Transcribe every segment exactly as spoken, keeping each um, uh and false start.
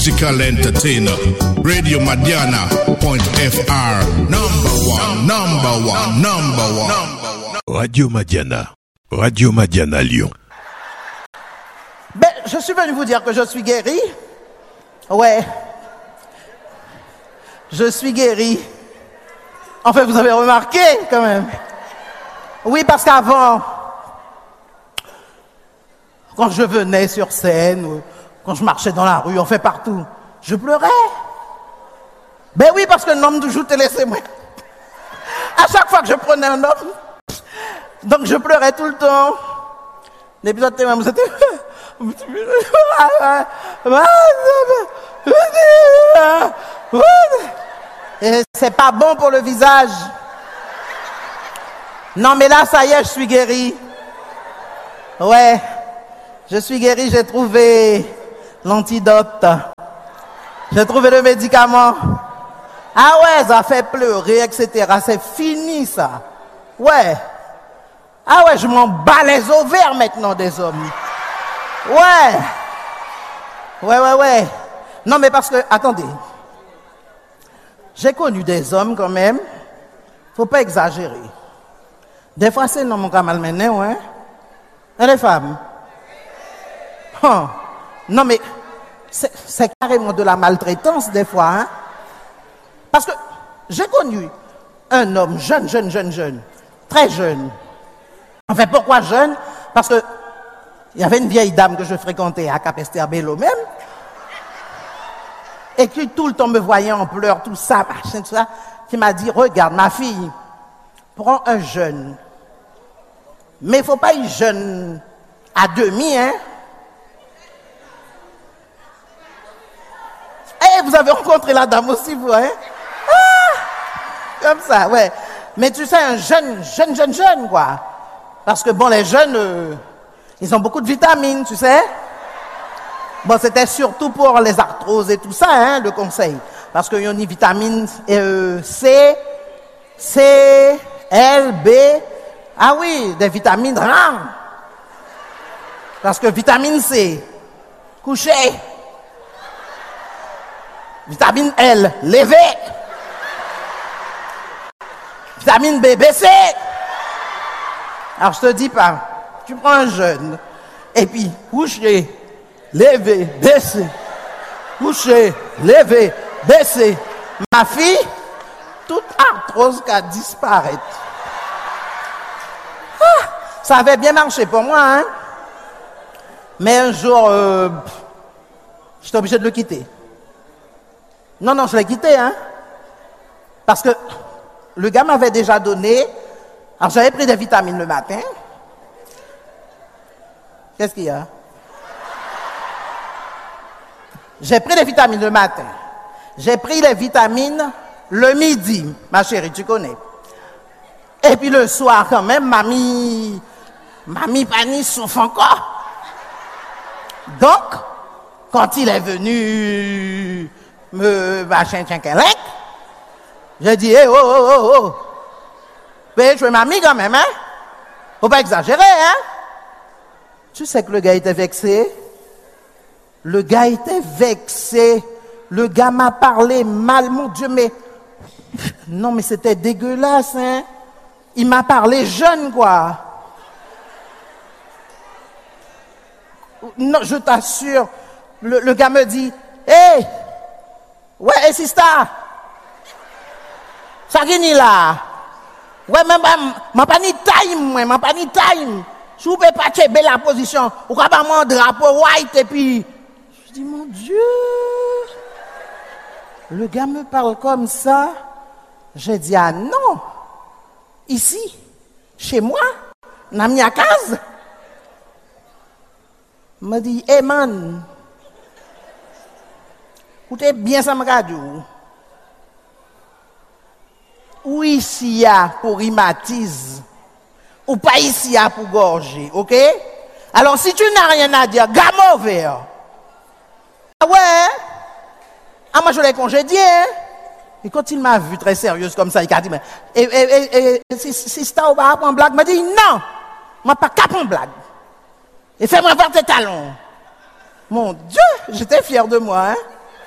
Musical entertainer, Radio Madiana, point F R, number one, number one, number one. Radio Madiana, Radio Madiana Lyon. Ben, je suis venu vous dire que je suis guéri. Ouais. Je suis guéri. En fait, vous avez remarqué quand même. Oui, parce qu'avant, quand je venais sur scène, quand je marchais dans la rue, on fait partout, je pleurais. Ben oui, parce que l'homme toujours te laissait moi. À chaque fois que je prenais un homme, donc je pleurais tout le temps. L'épisode de même, c'était... Et c'est pas bon pour le visage. Non, mais là, ça y est, je suis guéri. Ouais, je suis guéri, j'ai trouvé l'antidote. J'ai trouvé le médicament. Ah ouais, ça fait pleurer, et cetera. C'est fini, ça. Ouais. Ah ouais, je m'en bats les ovaires maintenant des hommes. Ouais. Ouais, ouais, ouais. Non, mais parce que, attendez. J'ai connu des hommes quand même. Faut pas exagérer. Des fois, c'est non, mon gars malmené, ouais. Et les femmes? Oh. Non, mais c'est, c'est carrément de la maltraitance des fois, hein. Parce que j'ai connu un homme jeune, jeune, jeune, jeune, très jeune. Enfin, pourquoi jeune? Parce que il y avait une vieille dame que je fréquentais à Cap-Esterbello même, et qui tout le temps me voyait en pleurs, tout ça, machin, tout ça, qui m'a dit, regarde ma fille, prends un jeune. Mais il ne faut pas y jeune à demi, hein. Eh, vous avez rencontré la dame aussi, vous, hein? Ah, comme ça, ouais. Mais tu sais, un jeune, jeune, jeune, jeune, quoi. Parce que, bon, les jeunes, euh, ils ont beaucoup de vitamines, tu sais. Bon, c'était surtout pour les arthroses et tout ça, hein, le conseil. Parce qu'il y a une vitamine euh, C, C, L, B. Ah oui, des vitamines rares. Parce que vitamine C, coucher. Vitamine L, lever. Vitamine B, baisser. Alors je te dis pas, tu prends un jeune, et puis coucher, lever, baisser. Coucher, lever, baisser. Ma fille, toute arthrose qui a disparu. Ah, ça avait bien marché pour moi, hein. Mais un jour, euh, j'étais obligé de le quitter. Non, non, je l'ai quitté, hein. Parce que le gars m'avait déjà donné. Alors j'avais pris des vitamines le matin. Qu'est-ce qu'il y a? J'ai pris des vitamines le matin. J'ai pris les vitamines le midi, ma chérie, tu connais. Et puis le soir, quand même, mamie, mamie Pani souffre encore. Donc, quand il est venu me machin tien quelec, j'ai dit, hey, oh, oh, oh, oh. Mais je suis mamie quand même, hein? Faut pas exagérer, hein? Tu sais que le gars était vexé? Le gars était vexé. Le gars m'a parlé mal, mon Dieu, mais... Non, mais c'était dégueulasse, hein? Il m'a parlé jeune, quoi. Non, je t'assure. Le, le gars me dit, hé! Hey, ouais, hey, sister! Ça guénit là! Ouais, mais je pas ni time, je pas ni time. Si vous ne pouvez pas checker la position, vous pouvez pas mon drapeau white et puis... Je dis, mon Dieu! Le gars me parle comme ça. J'ai dit, ah non! Ici, chez moi, dans ma case. Il m'a dit, hey man, écoutez bien ça, m'a dit. Ou ici pour rhumatisme, ou pas ici pour gorger, ok? Alors si tu n'as rien à dire, gamin ouvert. Ah ouais? Ah moi je l'ai congédié, hein? Et quand il m'a vu très sérieuse comme ça, il a dit, mais, et, et, et, et si, si c'est pas prendre une blague, il m'a dit, non, moi pas qu'à prendre blague. Et fais-moi voir tes talons. Mon Dieu, j'étais fier de moi, hein?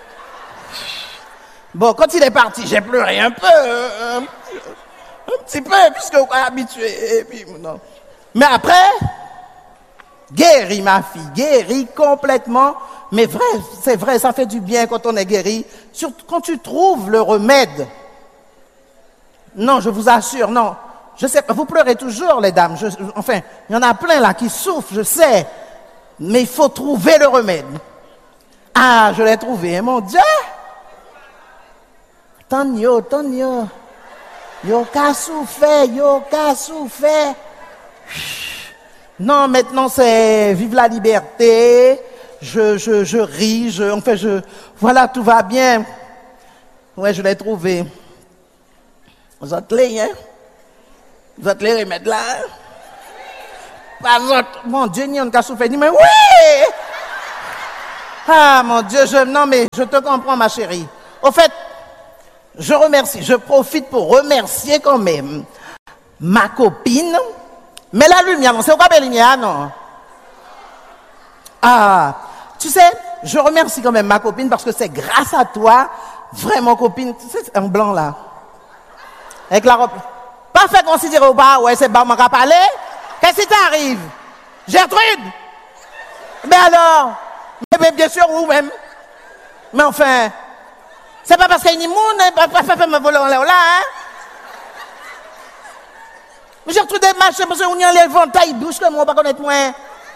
Bon, quand il est parti, j'ai pleuré un peu, un, un petit peu, puisque on est habitué. Et puis, non. Mais après, guéri, ma fille, guéri complètement. Mais vrai, c'est vrai, ça fait du bien quand on est guéri. Surtout quand tu trouves le remède. Non, je vous assure, non. Je sais, vous pleurez toujours, les dames. Je, enfin, il y en a plein là qui souffrent, je sais. Mais il faut trouver le remède. Ah, je l'ai trouvé, hein, mon Dieu. Tant yo, tant yo. Yo ka souffert, yo ka souffert. Non, maintenant c'est vive la liberté. Je, je, je ris, je, enfin, je, voilà, tout va bien. Ouais, je l'ai trouvé. Vous êtes les, hein? Vous êtes les remèdes là? Hein? Pas autres. Mon Dieu, n'y a pas souffert. Dis, mais oui! Ah, mon Dieu, je, non, mais je te comprends, ma chérie. Au fait, je remercie, je profite pour remercier quand même ma copine. Mais la lumière, non, c'est quoi la lumière, non? Ah, tu sais, je remercie quand même ma copine parce que c'est grâce à toi, vraiment copine, tu sais, c'est un blanc là. Avec la robe. Pas fait considérer au bas, ouais, c'est bas, on va parler. Qu'est-ce qui t'arrive? Gertrude? Mais alors? Mais bien sûr, vous-même. Mais enfin, c'est pas parce qu'il y a une monde, pas fait me voler là, hein? Mais Gertrude est marché parce qu'on y a les vents, taille douce comme on va pas connaître moins.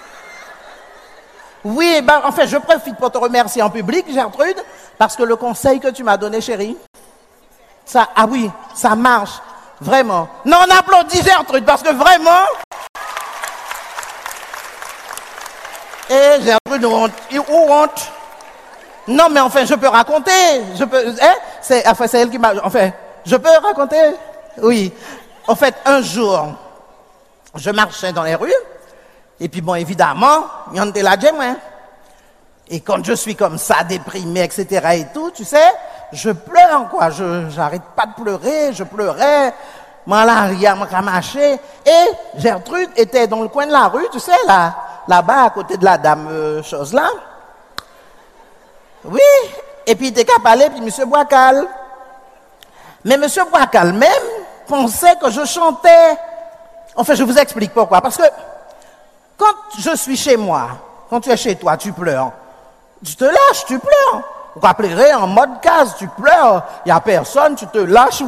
Oui, ben, en fait, je profite pour te remercier en public, Gertrude, parce que le conseil que tu m'as donné, chérie, ça, ah oui, ça marche, vraiment. Non, on applaudit Gertrude, parce que vraiment... Eh, Gertrude, honte, honte. Non, mais enfin, je peux raconter, je peux, hein, c'est, enfin, c'est elle qui m'a, enfin, je peux raconter? Oui. En fait, un jour, je marchais dans les rues, et puis bon, évidemment, il y en a là, moi. Et quand je suis comme ça, déprimé, et cetera et tout, tu sais, je pleure, quoi. Je, j'arrête pas de pleurer, je pleurais. Moi, là, rien, moi, qu'à marcher. Et Gertrude était dans le coin de la rue, tu sais, là, là-bas, à côté de la dame, euh, chose là. Oui. Et puis, il était qu'à parler, puis monsieur Boiscal. Mais monsieur Boiscal même pensait que je chantais. Enfin, je vous explique pourquoi. Parce que, quand je suis chez moi, quand tu es chez toi, tu pleures. Tu te lâches, tu pleures. Vous rappellerez en mode case, tu pleures. Il n'y a personne, tu te lâches.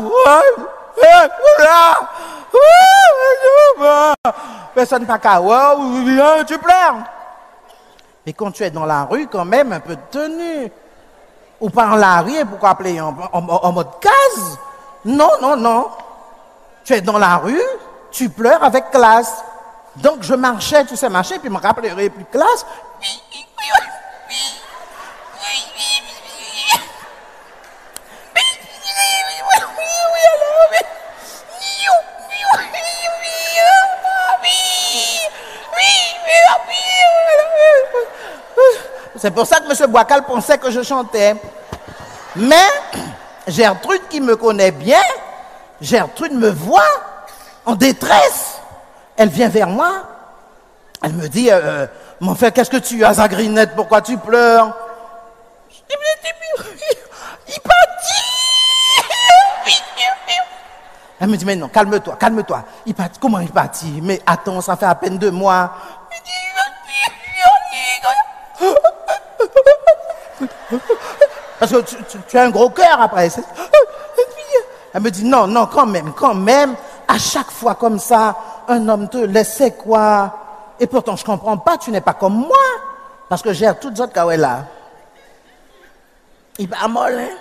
Personne pas qu'à tu pleures. Mais quand tu es dans la rue, quand même, un peu de tenue. Ou pas en la rue, pourquoi appeler en, en, en mode case? Non, non, non. Tu es dans la rue, tu pleures avec classe. Donc je marchais, tu sais, marcher, puis je me rappellerai plus classe. C'est pour ça que M. Boiscal pensait que je chantais. Mais Gertrude, qui me connaît bien, Gertrude me voit en détresse. Elle vient vers moi. Elle me dit, euh, mon frère, qu'est-ce que tu as, Zagrinette? Pourquoi tu pleures? Je dis, il partit. Elle me dit, mais non, calme-toi, calme-toi. Il partit. Comment il partit? Mais attends, ça fait à peine deux mois. Parce que tu, tu, tu as un gros cœur après. Elle me dit, non, non, quand même, quand même, à chaque fois comme ça, un homme te laisse quoi? Et pourtant, je ne comprends pas, tu n'es pas comme moi. Parce que j'ai toutes autres cas là. Il pas molle, hein?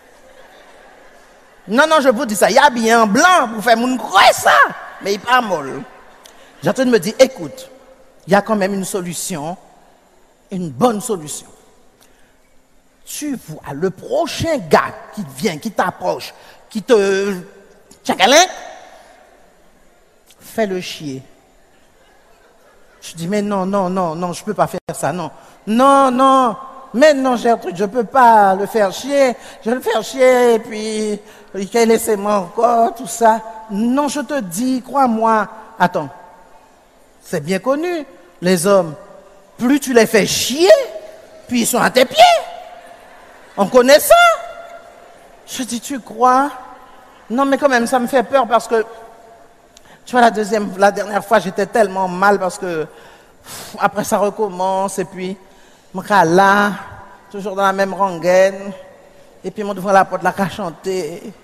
Non, non, je vous dis ça, il y a bien blanc pour faire mon croix ça. Mais il pas molle. J'entends me dire, écoute, il y a quand même une solution, une bonne solution. Tu vois, le prochain gars qui vient, qui t'approche, qui te... Tchakalain, fais-le chier. Je dis, mais non, non, non, non, je ne peux pas faire ça, non. Non, non, mais non, Gertrude, je ne peux pas le faire chier. Je vais le faire chier, et puis, laissez-moi encore, tout ça. Non, je te dis, crois-moi. Attends, c'est bien connu, les hommes. Plus tu les fais chier, puis ils sont à tes pieds. On connaît ça. Je dis, tu crois? Non, mais quand même, ça me fait peur parce que, tu vois, la deuxième, la dernière fois, j'étais tellement mal parce que, pff, après ça recommence, et puis, mon cas là, toujours dans la même rengaine, et puis, mon devant la porte, là, qu'à chanter.